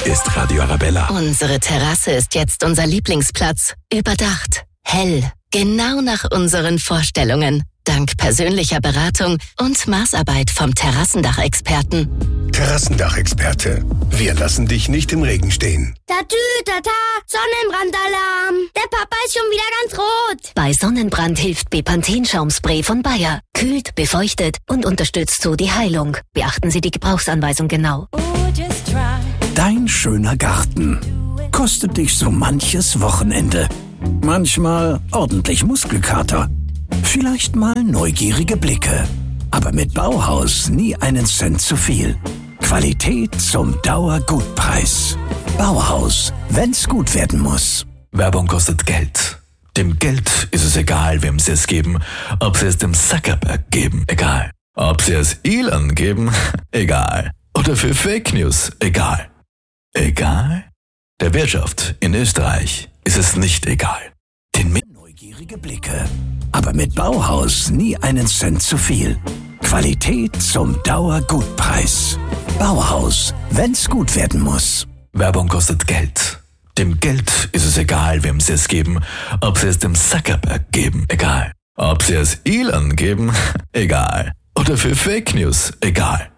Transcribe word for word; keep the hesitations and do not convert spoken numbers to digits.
ist Radio Arabella. Unsere Terrasse ist jetzt unser Lieblingsplatz. Überdacht, hell, genau nach unseren Vorstellungen. Dank persönlicher Beratung und Maßarbeit vom Terrassendachexperten. Terrassendachexperte. Wir lassen dich nicht im Regen stehen. Tatü, tata, Sonnenbrandalarm. Der Papa ist schon wieder ganz rot. Bei Sonnenbrand hilft Bepanthen-Schaumspray von Bayer. Kühlt, befeuchtet und unterstützt so die Heilung. Beachten Sie die Gebrauchsanweisung genau. Dein schöner Garten kostet dich so manches Wochenende. Manchmal ordentlich Muskelkater. Vielleicht mal neugierige Blicke. Aber mit Bauhaus nie einen Cent zu viel. Qualität zum Dauergutpreis. Bauhaus, wenn's gut werden muss. Werbung kostet Geld. Dem Geld ist es egal, wem sie es geben. Ob sie es dem Zuckerberg geben, egal. Ob sie es Elon geben, egal. Oder für Fake News, egal. Egal? Der Wirtschaft in Österreich ist es nicht egal. Den Mit Neugierige Blicke. Aber mit Bauhaus nie einen Cent zu viel. Qualität zum Dauergutpreis. Bauhaus, wenn's gut werden muss. Werbung kostet Geld. Dem Geld ist es egal, wem sie es geben. Ob sie es dem Zuckerberg geben, egal. Ob sie es Elon geben, egal. Oder für Fake News, egal.